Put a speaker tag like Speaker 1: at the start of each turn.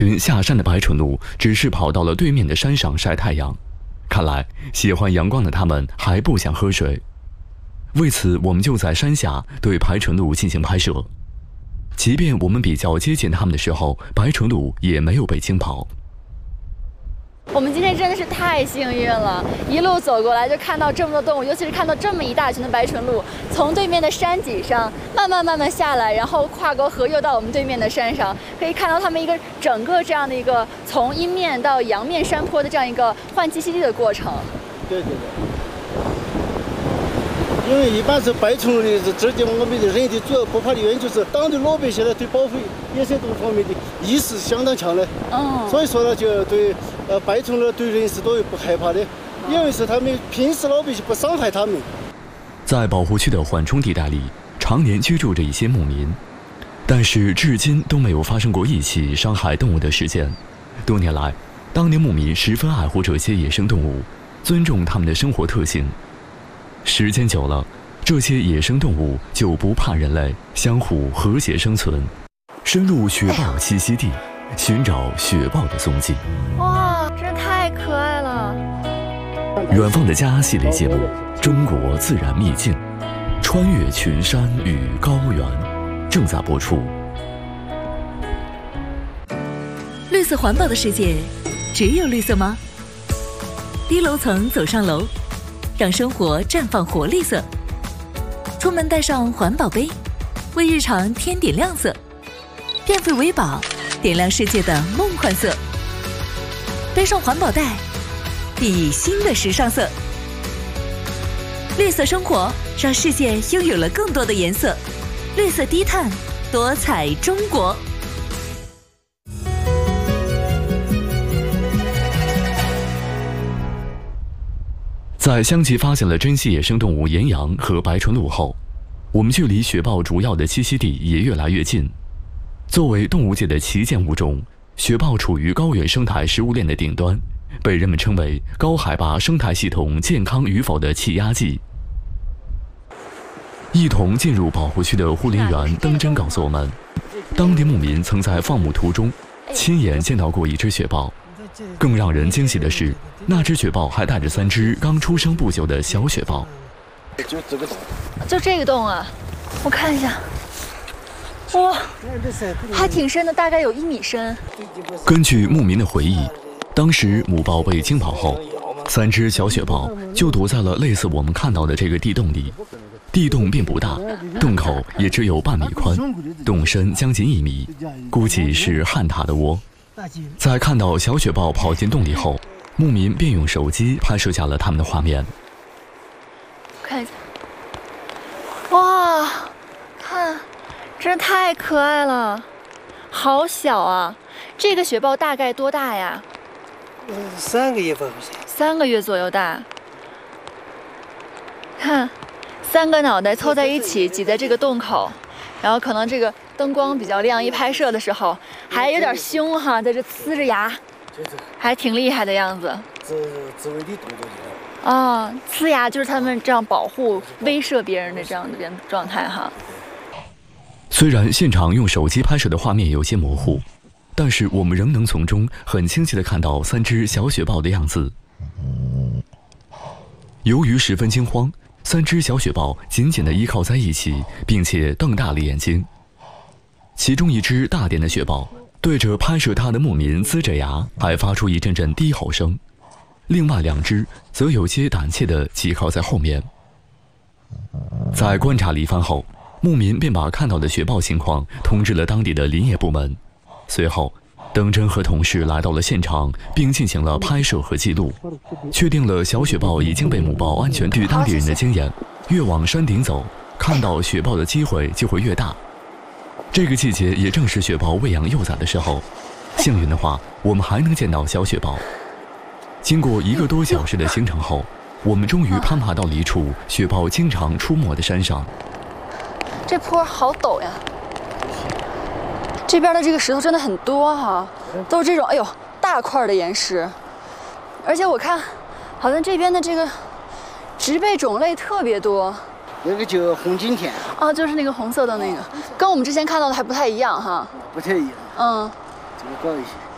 Speaker 1: 群下山的白唇鹭只是跑到了对面的山上晒太阳，看来喜欢阳光的它们还不想喝水。为此，我们就在山下对白唇鹭进行拍摄。即便我们比较接近它们的时候，白唇鹭也没有被惊跑。
Speaker 2: 我们今天真的是太幸运了，一路走过来就看到这么多动物，尤其是看到这么一大群的白唇鹭，从对面的山脊上慢慢下来，然后跨过河又到我们对面的山上，可以看到它们整个这样的一个从阴面到阳面山坡的这样一个换栖息地的过程。
Speaker 3: 对。因为一般是白唇鹭的这地方，我们的人的主要不怕的原因就是当地老百姓呢对保护野生动物方面的意识相当强的。所以说呢，就对白唇鹭对人是都不害怕的，因为是他们平时老百姓不伤害他们。
Speaker 1: 在保护区的缓冲地带里，常年居住着一些牧民，但是至今都没有发生过一起伤害动物的事件。多年来，当地牧民十分爱护这些野生动物，尊重它们的生活特性。时间久了，这些野生动物就不怕人类，相互和谐生存。深入雪豹栖息地，寻找雪豹的踪迹。
Speaker 2: 哇，真太可爱了！
Speaker 1: 远方的家系列节目《中国自然秘境》，穿越群山与高原，正在播出。
Speaker 4: 绿色环保的世界，只有绿色吗？低楼层走上楼，让生活绽放活力色。出门带上环保杯，为日常添点亮色。变废为宝，点亮世界的梦幻色。背上环保袋，熠熠新的时尚色。绿色生活，让世界拥有了更多的颜色。绿色低碳，多彩中国。
Speaker 1: 在相继发现了珍稀野生动物岩羊和白唇鹭后，我们距离雪豹主要的栖息地也越来越近。作为动物界的旗舰物种，雪豹处于高原生态食物链的顶端，被人们称为高海拔生态系统健康与否的气压计。一同进入保护区的护林员登真告诉我们，当地牧民曾在放牧途中亲眼见到过一只雪豹。更让人惊喜的是，那只雪豹还带着3只刚出生不久的小雪豹。
Speaker 3: 就这个洞，
Speaker 2: 就这个洞啊，我看一下，哇，还挺深的，大概有1米深。
Speaker 1: 根据牧民的回忆，当时母豹被惊跑后，3只小雪豹就躲在了类似我们看到的这个地洞里。地洞并不大，洞口也只有半米宽，洞深将近1米，估计是旱獭的窝。在看到小雪豹跑进洞里后，牧民便用手机拍摄下了它们的画面。
Speaker 2: 看一下，哇，看，真太可爱了，好小啊！这个雪豹大概多大呀
Speaker 3: 3个月吧
Speaker 2: ？3个月左右大。看，3个脑袋凑在一起，挤在这个洞口，然后可能这个灯光比较亮，一拍摄的时候还有点凶哈，在这呲着牙，还挺厉害的样子。
Speaker 3: 自卫的动作
Speaker 2: 啊，呲牙就是他们这样保护、威慑别人的这样的状态哈。
Speaker 1: 虽然现场用手机拍摄的画面有些模糊，但是我们仍能从中很清晰地看到3只小雪豹的样子。由于十分惊慌，3只小雪豹紧紧地依靠在一起，并且瞪大了眼睛。其中一只大点的雪豹对着拍摄它的牧民呲着牙，还发出一阵阵低吼声。另外2只则有些胆怯地挤靠在后面。在观察了一番后，牧民便把看到的雪豹情况通知了当地的林业部门。随后，登真和同事来到了现场，并进行了拍摄和记录，确定了小雪豹已经被母豹安全。据当地人的经验，越往山顶走，看到雪豹的机会就会越大。这个季节也正是雪豹喂养幼崽的时候，幸运的话，我们还能见到小雪豹。经过1个多小时的行程后，我们终于攀爬到了一处雪豹经常出没的山上。
Speaker 2: 这坡好陡呀！这边的这个石头真的很多哈，都是这种哎呦大块的岩石，而且我看好像这边的这个植被种类特别多。
Speaker 3: 那个叫红景田
Speaker 2: 啊，就是那个红色的那个，跟我们之前看到的还不太一样哈。
Speaker 3: 不太一样。
Speaker 2: 嗯，
Speaker 3: 这个高一些。